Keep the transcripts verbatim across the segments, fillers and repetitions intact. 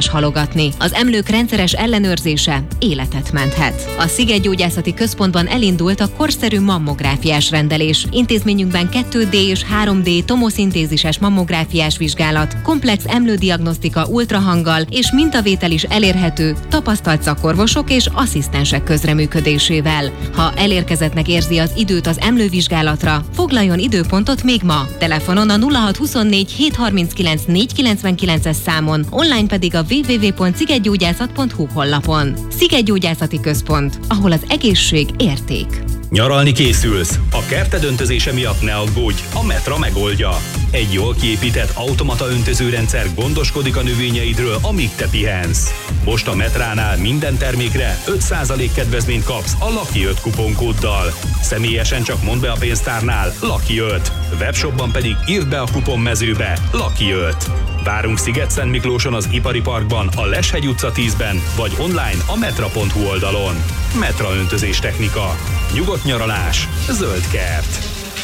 érdemes halogatni. Az emlők rendszeres ellenőrzése életet menthet. A Szigetgyógyászati Központban elindult a korszerű mammográfiás rendelés. Intézményünkben kettő dé és három dé tomoszintézises mammográfiás vizsgálat, komplex emlődiagnosztika ultrahanggal és mintavétel is elérhető tapasztalt szakorvosok és asszisztensek közreműködésével. Ha elérkezettnek érzi az időt az emlővizsgálatra, foglaljon időpontot még ma. Telefonon a nulla hat huszonnégy hét harminckilenc négy kilencvenkilences számon, online pedig a double-u double-u double-u pont szigetgyógyászat pont hu honlapon. Szigetgyógyászati Központ, ahol az egészség érték. Nyaralni készülsz? A kerted öntözése miatt ne aggódj, a Metra megoldja. Egy jól kiépített automata öntözőrendszer gondoskodik a növényeidről, amíg te pihensz. Most a Metránál minden termékre öt százalék kedvezményt kapsz a Lucky öt kuponkóddal. Személyesen csak mondd be a pénztárnál Lucky öt. Webshopban pedig írd be a kuponmezőbe Lucky öt. Várunk Szigetszentmiklóson az Ipari Parkban, a Leshegy utca tízben, vagy online a metra pont hu oldalon. Metra öntözés technika. Nyugodt nyaralás, zöld kert.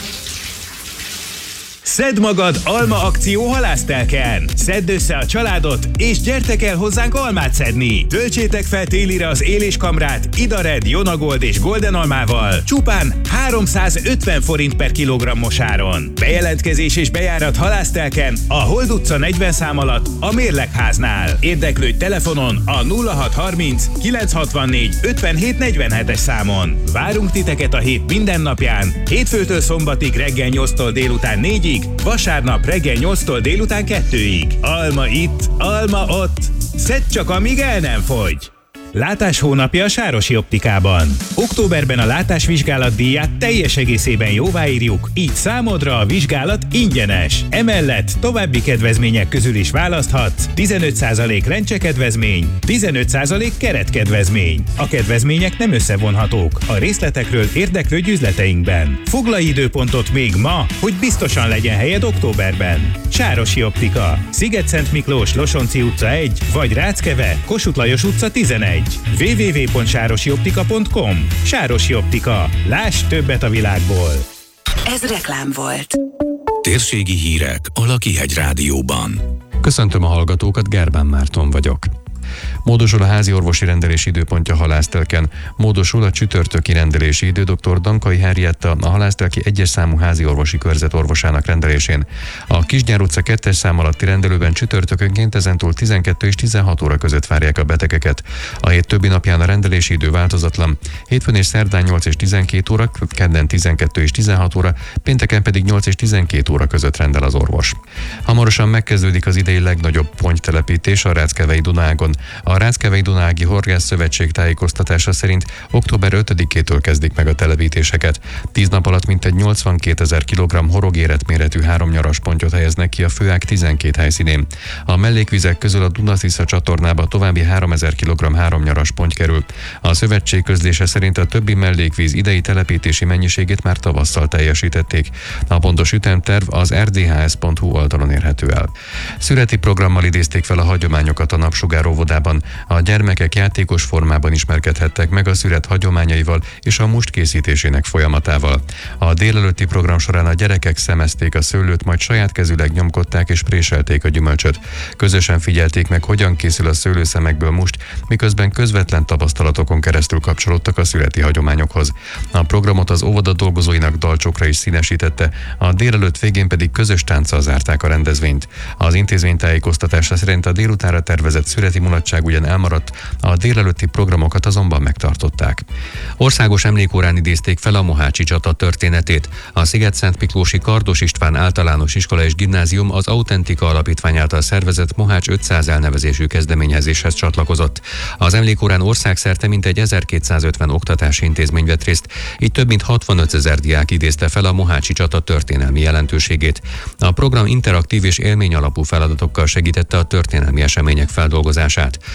Szedd magad alma akció halásztelken! Szedd össze a családot, és gyertek el hozzánk almát szedni! Töltsétek fel télire az éléskamrát Idared, Jonagold és Golden almával csupán háromszázötven forint per kilogrammos áron. Bejelentkezés és bejárat halásztelken a Hold utca negyven szám alatt a Mérlegháznál. Érdeklődj telefonon a nulla hat harminc kilenc hatvannégy ötvenhét negyvenhetes számon. Várunk titeket a hét minden napján, hétfőtől szombatig reggel nyolctól délután négyig, vasárnap reggel nyolctól délután kettőig. Alma itt, alma ott. Szedd csak, amíg el nem fogy. Látás hónapja a Sárosi Optikában. Októberben a látásvizsgálat díját teljes egészében jóváírjuk, így számodra a vizsgálat ingyenes. Emellett további kedvezmények közül is választhatsz: tizenöt százalék lencsekedvezmény, tizenöt százalék keretkedvezmény. A kedvezmények nem összevonhatók. A részletekről érdeklődj üzleteinkben. Foglalj időpontot még ma, hogy biztosan legyen helyed októberben. Sárosi Optika. Szigetszentmiklós, Losonci utca egy, vagy Ráckeve, Kossuth Lajos utca tizenegy. double-u double-u double-u pont sárosi optika pont com. Sárosi Optika. Láss többet a világból. Ez reklám volt. Térségi hírek a Lakihegy Rádióban. Köszöntöm a hallgatókat, Gerbán Márton vagyok. Módosul a házi orvosi rendelési időpontja Halásztelken. Módosul a csütörtöki rendelési idő dr. Dankai Henrietta, a Halásztelki egyes számú házi orvosi körzet orvosának rendelésén. A Kisgyár utca kettes szám alatti rendelőben csütörtökönként ezentúl tizenkettő és tizenhat óra között várják a betegeket. A hét többi napján a rendelési idő változatlan. Hétfőn és szerdán nyolc és tizenkét óra, kedden tizenkettő és tizenhat óra, pénteken pedig nyolc és tizenkét óra között rendel az orvos. Hamarosan megkezdődik az idei legnagyobb pontytelepítés a Ráckevei Dunágon. A Ráckevei Dunági Horgász Szövetség tájékoztatása szerint október ötödikétől kezdik meg a telepítéseket. Tíz nap alatt mintegy nyolcvankétezer kilogramm horogéret méretű háromnyaras pontyot helyeznek ki a főág tizenkét helyszínén. A mellékvizek közül a Duna-Tisza csatornába további háromezer kilogramm háromnyaras ponty kerül. A szövetség közlése szerint a többi mellékvíz idei telepítési mennyiségét már tavasszal teljesítették. A pontos ütemterv az er dé há es pont hu oldalon érhető el. Szüreti programmal idézték fel a hagyományokat a Napsugár óvodában. A gyermekek játékos formában ismerkedhettek meg a szüret hagyományaival és a must készítésének folyamatával. A délelőtti program során a gyerekek szemezték a szőlőt, majd saját kezüleg nyomkodták és préselték a gyümölcsöt. Közösen figyelték meg, hogyan készül a szőlőszemekből must, miközben közvetlen tapasztalatokon keresztül kapcsolódtak a szüreti hagyományokhoz. A programot az óvoda dolgozóinak dalcsokra is színesítette, a délelőtt végén pedig közös tánccal zárták a rendezvényt. Az intézmény tájékoztatása szerint a délutánra tervezett szüreti mulatság ugyan elmaradt, a délelőtti programokat azonban megtartották. Országos emlékórán idézték fel a mohácsi csata történetét. A Szigetszentmiklósi Kardos István Általános Iskola és Gimnázium az Autentika Alapítvány által szervezett Mohács ötszáz elnevezésű kezdeményezéshez csatlakozott. Az emlékórán országszerte mintegy ezerkétszázötven oktatási intézmény vett részt, így több mint hatvanötezer diák idézte fel a mohácsi csata történelmi jelentőségét. A program interaktív és élmény alapú feladatokkal segítette a történelmi események feldolgozását.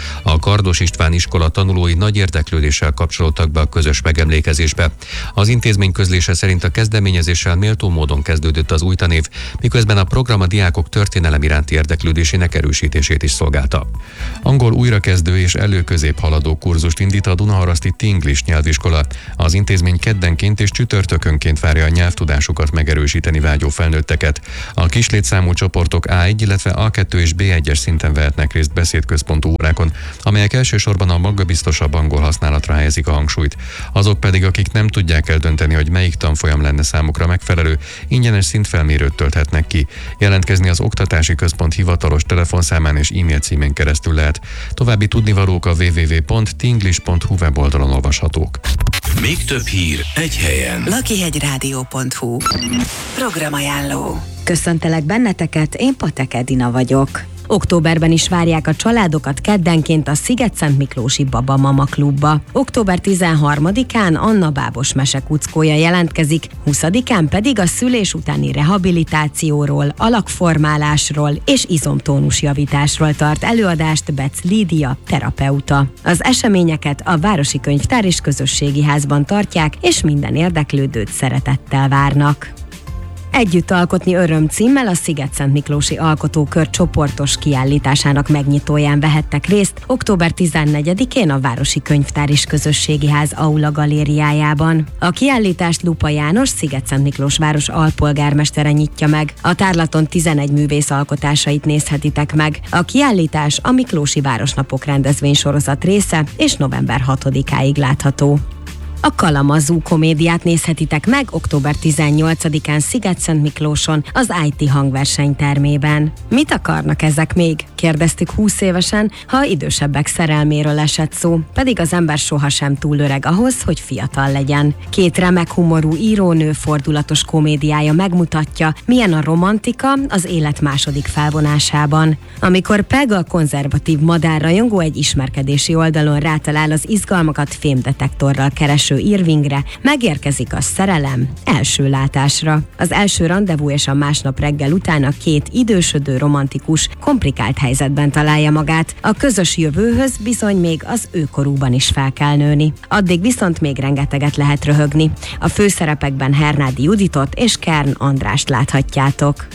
A Kardos István iskola tanulói nagy érdeklődéssel kapcsolódtak be a közös megemlékezésbe. Az intézmény közlése szerint a kezdeményezéssel méltó módon kezdődött az új tanév, miközben a program a diákok történelem iránti érdeklődésének erősítését is szolgálta. Angol újrakezdő és előközép haladó kurzust indít a Dunaharaszti Tinglish nyelviskola. Az intézmény keddenként és csütörtökönként várja a nyelvtudásukat megerősíteni vágyó felnőtteket. A kislétszámú csoportok á egy, illetve á kettő és bé egyes szinten vehetnek részt beszédközpontú órákon, amelyek elsősorban a magabiztosabb angol használatra helyezik a hangsúlyt. Azok pedig, akik nem tudják eldönteni, hogy melyik tanfolyam lenne számukra megfelelő, ingyenes szintfelmérőt tölthetnek ki. Jelentkezni az Oktatási Központ hivatalos telefonszámán és e-mail címén keresztül lehet. További tudnivalók a double-u double-u double-u pont tinglish pont hu weboldalon olvashatók. Még több hír egy helyen. lakihegyrádió pont hu Programajánló. Köszöntelek benneteket, én Patek Edina vagyok. Októberben is várják a családokat keddenként a Sziget-Szent Miklósi Baba Mama Klubba. október tizenharmadikán Anna Bábos mesekuckója jelentkezik, huszadikán pedig a szülés utáni rehabilitációról, alakformálásról és izomtónusjavításról tart előadást Bec Lídia, terapeuta. Az eseményeket a Városi Könyvtár és Közösségi Házban tartják, és minden érdeklődőt szeretettel várnak. Együtt alkotni öröm címmel a Sziget-Szent Miklósi Alkotókör csoportos kiállításának megnyitóján vehettek részt október tizennegyedikén a Városi Könyvtár és Közösségi Ház aula galériájában. A kiállítást Lupa János, Sziget-Szent Miklós város alpolgármestere nyitja meg. A tárlaton tizenegy művész alkotásait nézhetitek meg. A kiállítás a Miklósi Városnapok rendezvénysorozat része, és november hatodikáig látható. A Kalamazú komédiát nézhetitek meg október tizennyolcadikán Sziget-Szent Miklóson, az i té hangverseny termében. Mit akarnak ezek még? Kérdeztük húsz évesen, ha idősebbek szerelméről esett szó, pedig az ember sohasem túl öreg ahhoz, hogy fiatal legyen. Két remek humorú írónő fordulatos komédiája megmutatja, milyen a romantika az élet második felvonásában. Amikor Peg, a konzervatív madárrajongó egy ismerkedési oldalon rátalál az izgalmakat fémdetektorral kereső Irvingre, megérkezik a szerelem első látásra. Az első randevú és a másnap reggel után a két idősödő romantikus komplikált helyzetben találja magát. A közös jövőhöz bizony még az őkorúban is fel kell nőni. Addig viszont még rengeteget lehet röhögni. A főszerepekben Hernádi Juditot és Kern Andrást láthatjátok.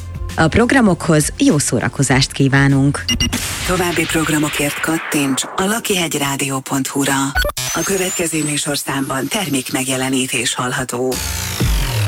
A programokhoz jó szórakozást kívánunk! További programokért kattints a lakihegyrádió pont hu-ra. A következő műsorszámban termék megjelenítés hallható.